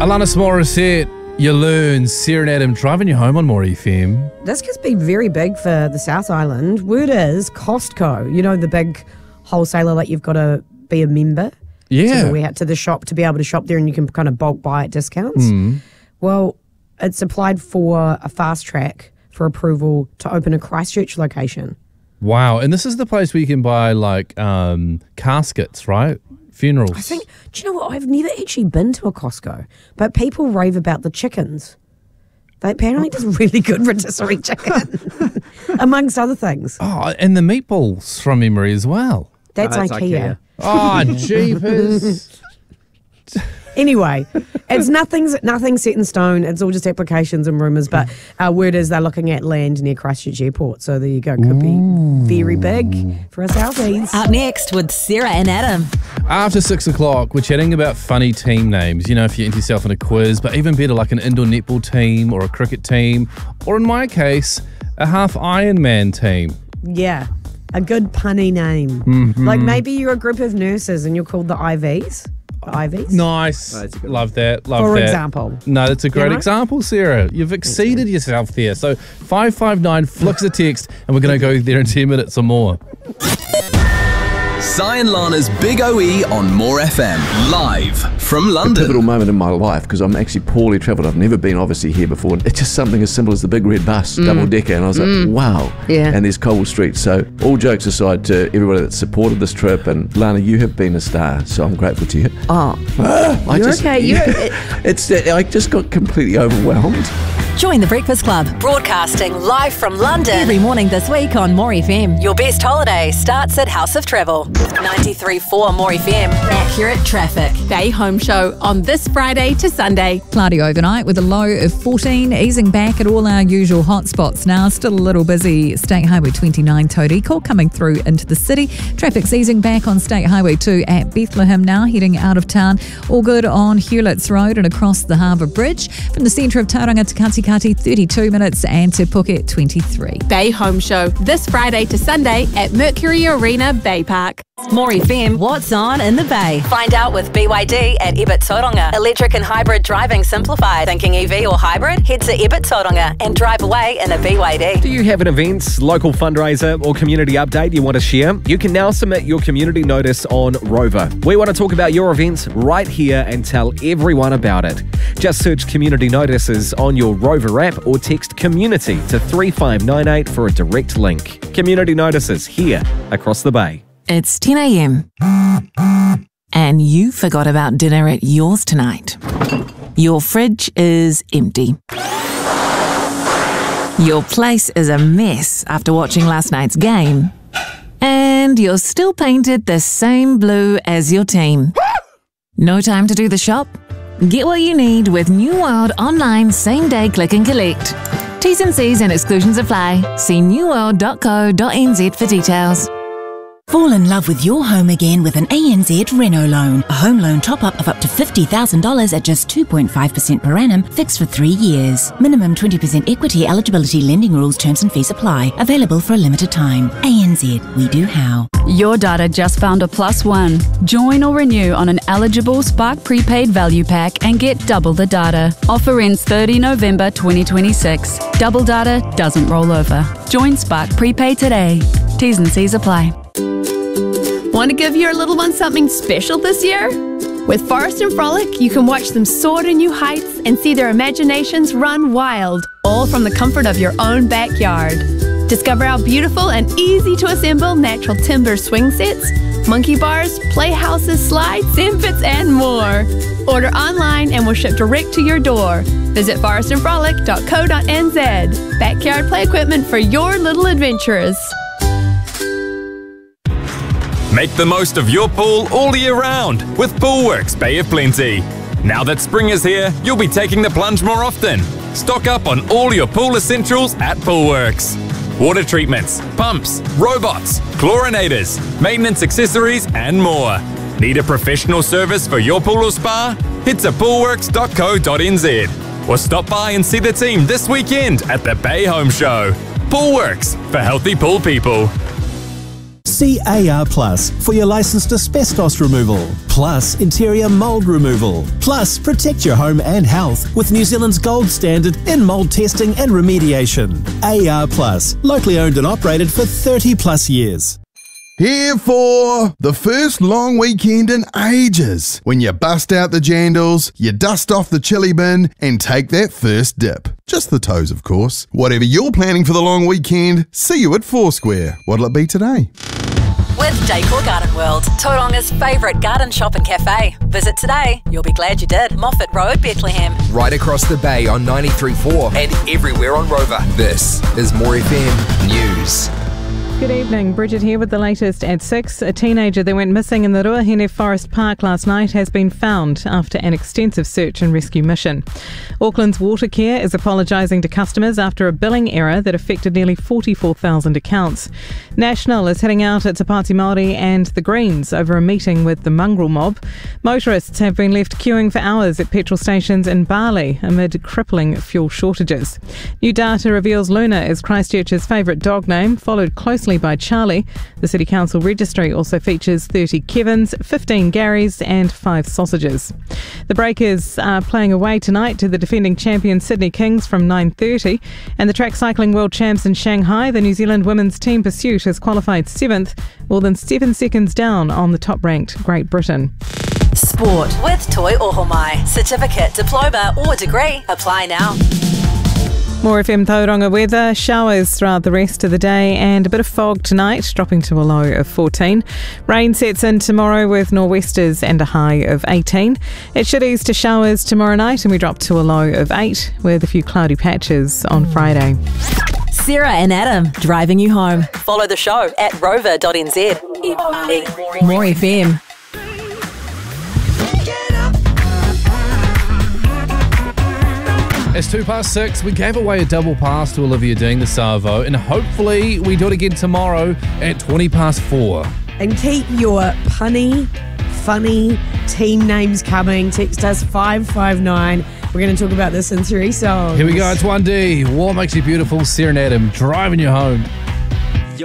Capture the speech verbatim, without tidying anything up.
Alanis Morissette, you learn Sarah and Adam driving you home on More F M. This could be very big for the South Island. Word is Costco. You know, the big wholesaler that you've got to be a member Yeah. to the, to the shop to be able to shop there, and you can kind of bulk buy at discounts. Mm. Well, it's applied for a fast track for approval to open a Christchurch location. Wow. And this is the place where you can buy like um, caskets, right? Funerals. I think, do you know what? I've never actually been to a Costco, but people rave about the chickens. They apparently does really good rotisserie chicken, amongst other things. Oh, and the meatballs from memory as well. That's, Oh, that's IKEA. IKEA. Oh, jeepers. Anyway, it's nothing's nothing set in stone. It's all just applications and rumours. But uh, word is they're looking at land near Christchurch Airport. So there you go. Could be very big for us Southeast. Up next with Sarah and Adam. After six o'clock, we're chatting about funny team names. You know, if you enter yourself in a quiz, but even better, like an indoor netball team or a cricket team, or in my case, a half Ironman team. Yeah, a good punny name. Mm-hmm. Like maybe you're a group of nurses and you're called the I Vs. I Vs? Nice. Oh, that's a good Love that. Love For that. example. No, that's a great know? example, Sarah. You've exceeded yourself there. So five five nine flicks a text, and we're going to go there in ten minutes or more. Si and Lana's Big O E on More F M, live from A London. pivotal moment in my life because I'm actually poorly travelled. I've never been obviously here before. It's just something as simple as the big red bus, double decker, and I was like, wow. Yeah. And there's cobble streets. So all jokes aside to everybody that supported this trip, and Lana, you have been a star, so I'm grateful to you. Oh, I you're just, okay. You're, It's I just got completely overwhelmed. Join the Breakfast Club, broadcasting live from London every morning this week on More F M. Your best holiday starts at House of Travel. ninety-three point four More F M. Accurate traffic. Bay Home Show on this Friday to Sunday. Cloudy overnight with a low of fourteen, easing back at all our usual hotspots now. Still a little busy. State Highway twenty-nine Tauriko coming through into the city. Traffic's easing back on State Highway two at Bethlehem now, heading out of town. All good on Hewlett's Road and across the Harbour Bridge. From the centre of Tauranga to Katikati, thirty-two minutes, and to Phuket, twenty-three. Bay Home Show this Friday to Sunday at Mercury Arena Bay Park. More F M, what's on in the Bay? Find out with B Y D at Ebert Tauranga. Electric and hybrid driving simplified. Thinking E V or hybrid? Head to Ebert Tauranga and drive away in a B Y D. Do you have an event, local fundraiser, or community update you want to share? You can now submit your community notice on Rover. We want to talk about your event right here and tell everyone about it. Just search community notices on your Rover app or text community to three five nine eight for a direct link. Community notices here across the Bay. It's ten a.m. and you forgot about dinner at yours tonight. Your fridge is empty. Your place is a mess after watching last night's game. And you're still painted the same blue as your team. No time to do the shop? Get what you need with New World Online Same Day Click and Collect. T's and C's and exclusions apply. See new world dot co dot n z for details. Fall in love with your home again with an A N Z Reno loan. A home loan top-up of up to fifty thousand dollars at just two point five percent per annum, fixed for three years. Minimum twenty percent equity eligibility lending rules, terms and fees apply. Available for a limited time. A N Z, we do how. Your data just found a plus one. Join or renew on an eligible Spark prepaid value pack and get double the data. Offer ends thirtieth of November twenty twenty-six. Double data doesn't roll over. Join Spark Prepaid today. T's and C's apply. Want to give your little one something special this year? With Forest and Frolic, you can watch them soar to new heights and see their imaginations run wild, all from the comfort of your own backyard. Discover our beautiful and easy to assemble natural timber swing sets, monkey bars, playhouses, slides, sand pits, and more. Order online and we'll ship direct to your door. Visit forest and frolic dot co dot n z. Backyard play equipment for your little adventurers. Make the most of your pool all year round with Poolworks Bay of Plenty. Now that spring is here, you'll be taking the plunge more often. Stock up on all your pool essentials at Poolworks. Water treatments, pumps, robots, chlorinators, maintenance accessories, and more. Need a professional service for your pool or spa? Head to poolworks dot co dot n z or stop by and see the team this weekend at the Bay Home Show. Poolworks, for healthy pool people. See A R Plus for your licensed asbestos removal, plus interior mould removal, plus protect your home and health with New Zealand's gold standard in mould testing and remediation. A R Plus, locally owned and operated for thirty plus years. Here for the first long weekend in ages, when you bust out the jandals, you dust off the chili bin and take that first dip. Just the toes, of course. Whatever you're planning for the long weekend, see you at Foursquare. What'll it be today? With Decor Garden World, Tauronga's favourite garden shop and cafe. Visit today. You'll be glad you did. Moffat Road, Bethlehem. Right across the bay on ninety-three point four and everywhere on Rover. This is More F M News. Good evening, Bridget here with the latest at six. A teenager that went missing in the Ruahine Forest Park last night has been found after an extensive search and rescue mission. Auckland's Watercare is apologising to customers after a billing error that affected nearly forty-four thousand accounts. National is heading out at Te Pāti Māori and the Greens over a meeting with the mongrel mob. Motorists have been left queuing for hours at petrol stations in Bali amid crippling fuel shortages. New data reveals Luna is Christchurch's favourite dog name, followed closely by Charlie. The City Council registry also features thirty Kevins, fifteen Garys and five Sausages. The Breakers are playing away tonight to the defending champion Sydney Kings from nine thirty, and the track cycling world champs in Shanghai, the New Zealand women's team pursuit has qualified seventh, more than seven seconds down on the top-ranked Great Britain. Sport with Toi Ohomai. Certificate, diploma or degree. Apply now. More F M Tauranga weather, showers throughout the rest of the day and a bit of fog tonight, dropping to a low of fourteen. Rain sets in tomorrow with nor'westers and a high of eighteen. It should ease to showers tomorrow night and we drop to a low of eight with a few cloudy patches on Friday. Sarah and Adam, driving you home. Follow the show at rover dot n z. More F M. It's two past six. We gave away a double pass to Olivia Dean, the Savo, and hopefully we do it again tomorrow at twenty past four. And keep your punny, funny team names coming. Text us five five nine. We're going to talk about this in three songs. Here we go. It's one D. What Makes You Beautiful? Sarah and Adam driving you home.